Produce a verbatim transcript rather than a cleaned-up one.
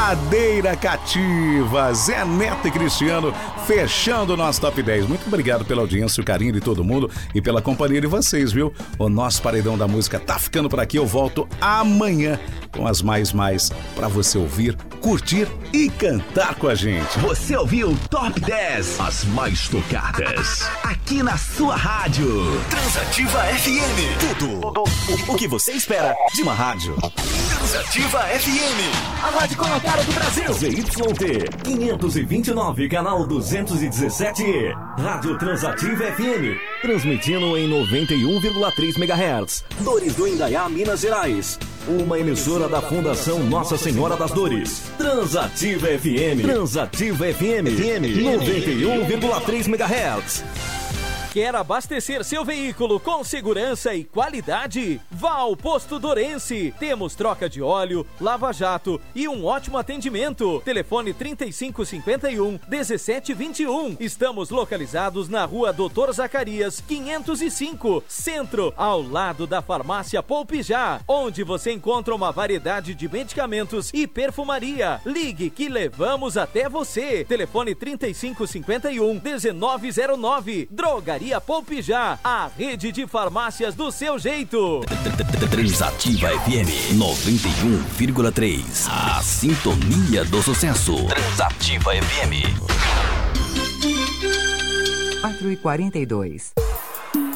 Cadeira Cativa, Zé Neto e Cristiano fechando o nosso Top dez. Muito obrigado pela audiência, o carinho de todo mundo e pela companhia de vocês, viu? O nosso Paredão da Música tá ficando por aqui. Eu volto amanhã com as mais mais pra você ouvir, curtir e cantar com a gente. Você ouviu Top dez, as mais tocadas, aqui na sua rádio Transativa F M. Tudo, tudo o, o que você espera de uma rádio. Transativa F M, a rádio com a cara do Brasil. Z Y T quinhentos e vinte e nove, canal duzentos e dezessete. Rádio Transativa F M, transmitindo em noventa e um vírgula três megahertz. Dores do Indaiá, Minas Gerais. Uma emissora da Fundação Nossa Senhora das Dores. Transativa F M. Transativa F M. noventa e um vírgula três megahertz. Quer abastecer seu veículo com segurança e qualidade? Vá ao Posto Dorense. Temos troca de óleo, lava-jato e um ótimo atendimento. Telefone trinta e cinco cinquenta e um, dezessete vinte e um. Estamos localizados na rua Doutor Zacarias, quinhentos e cinco, Centro, ao lado da Farmácia Poupijá, onde você encontra uma variedade de medicamentos e perfumaria. Ligue que levamos até você. Telefone trinta e cinco cinquenta e um, dezenove zero nove. Drogaria Poupijá, a rede de farmácias do seu jeito. Transativa F M noventa e um vírgula três. A sintonia do sucesso. Transativa F M. quatro e quarenta e dois.